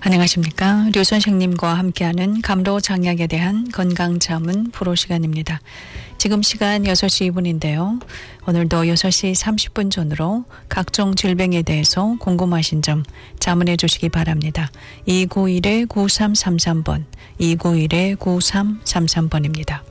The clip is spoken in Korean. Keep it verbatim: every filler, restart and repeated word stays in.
안녕하십니까. 류 선생님과 함께하는 감로장약에 대한 건강자문 프로 시간입니다. 지금 시간 여섯 시 이 분인데요. 오늘도 여섯 시 삼십 분 전으로 각종 질병에 대해서 궁금하신 점 자문해 주시기 바랍니다. 이구일 구삼삼삼 번, 이구일 구삼삼삼 번입니다.